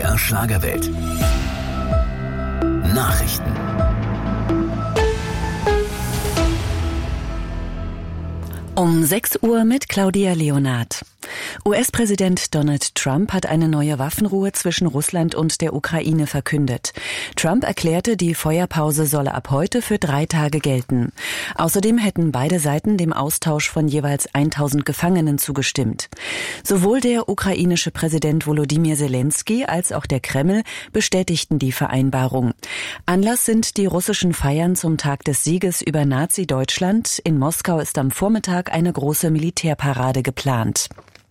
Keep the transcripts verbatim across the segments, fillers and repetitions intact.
R Schlagerwelt. Nachrichten. Um sechs Uhr mit Claudia Leonard. U S-Präsident Donald Trump hat eine neue Waffenruhe zwischen Russland und der Ukraine verkündet. Trump erklärte, die Feuerpause solle ab heute für drei Tage gelten. Außerdem hätten beide Seiten dem Austausch von jeweils tausend Gefangenen zugestimmt. Sowohl der ukrainische Präsident Volodymyr Zelensky als auch der Kreml bestätigten die Vereinbarung. Anlass sind die russischen Feiern zum Tag des Sieges über Nazi-Deutschland. In Moskau ist am Vormittag eine große Militärparade geplant.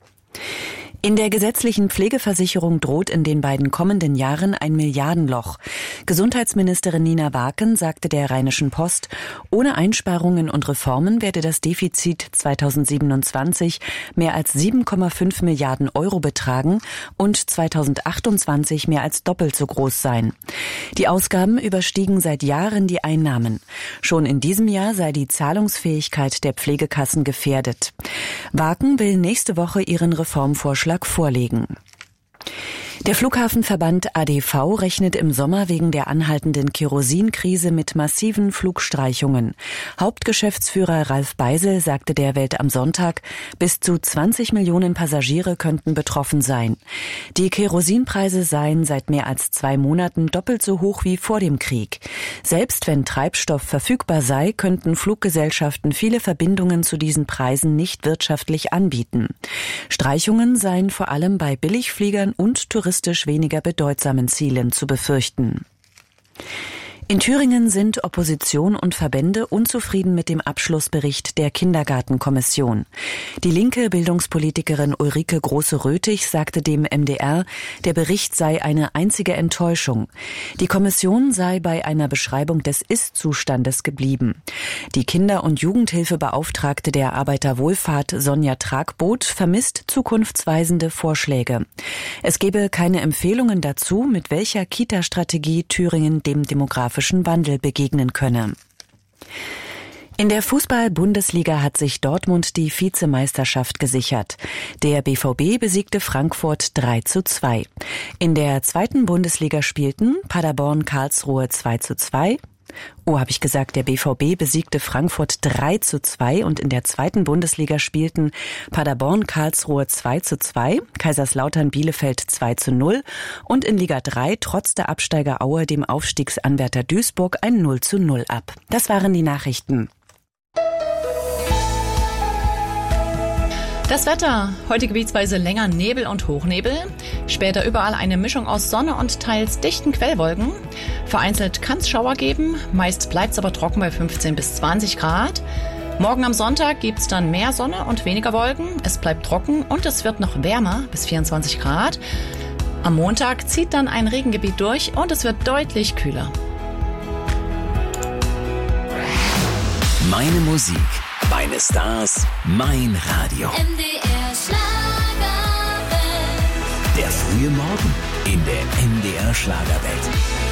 In der gesetzlichen Pflegeversicherung droht in den beiden kommenden Jahren ein Milliardenloch. Gesundheitsministerin Nina Waken sagte der Rheinischen Post, ohne Einsparungen und Reformen werde das Defizit zweitausendsiebenundzwanzig mehr als sieben Komma fünf Milliarden Euro betragen und zweitausendachtundzwanzig mehr als doppelt so groß sein. Die Ausgaben überstiegen seit Jahren die Einnahmen. Schon in diesem Jahr sei die Zahlungsfähigkeit der Pflegekassen gefährdet. Waken will nächste Woche ihren Reformvorschlag vorlegen. Der Flughafenverband A D V rechnet im Sommer wegen der anhaltenden Kerosinkrise mit massiven Flugstreichungen. Hauptgeschäftsführer Ralf Beisel sagte der Welt am Sonntag, bis zu zwanzig Millionen Passagiere könnten betroffen sein. Die Kerosinpreise seien seit mehr als zwei Monaten doppelt so hoch wie vor dem Krieg. Selbst wenn Treibstoff verfügbar sei, könnten Fluggesellschaften viele Verbindungen zu diesen Preisen nicht wirtschaftlich anbieten. Streichungen seien vor allem bei Billigfliegern und Touristen weniger bedeutsamen Zielen zu befürchten. In Thüringen sind Opposition und Verbände unzufrieden mit dem Abschlussbericht der Kindergartenkommission. Die linke Bildungspolitikerin Ulrike Große-Röthig sagte dem M D R, der Bericht sei eine einzige Enttäuschung. Die Kommission sei bei einer Beschreibung des Ist-Zustandes geblieben. Die Kinder- und Jugendhilfebeauftragte der Arbeiterwohlfahrt Sonja Tragboth vermisst zukunftsweisende Vorschläge. Es gebe keine Empfehlungen dazu, mit welcher Kita-Strategie Thüringen dem demografischen Wandel begegnen könne. In der Fußball-Bundesliga hat sich Dortmund die Vizemeisterschaft gesichert. Der B V B besiegte Frankfurt drei zu zwei. In der zweiten Bundesliga spielten Paderborn Karlsruhe zwei zu zwei. Oh, habe ich gesagt, der B V B besiegte Frankfurt drei zu zwei und in der zweiten Bundesliga spielten Paderborn Karlsruhe zwei zu zwei, Kaiserslautern Bielefeld zwei zu null und in Liga drei trotz der Absteiger Aue dem Aufstiegsanwärter Duisburg ein null zu null ab. Das waren die Nachrichten. Das Wetter. Heute gebietsweise länger Nebel und Hochnebel. Später überall eine Mischung aus Sonne und teils dichten Quellwolken. Vereinzelt kann es Schauer geben. Meist bleibt es aber trocken bei fünfzehn bis zwanzig Grad. Morgen am Sonntag gibt es dann mehr Sonne und weniger Wolken. Es bleibt trocken und es wird noch wärmer bis vierundzwanzig Grad. Am Montag zieht dann ein Regengebiet durch und es wird deutlich kühler. Meine Musik, meine Stars, mein Radio. M D R Schlagerwelt. Der frühe Morgen in der M D R Schlagerwelt.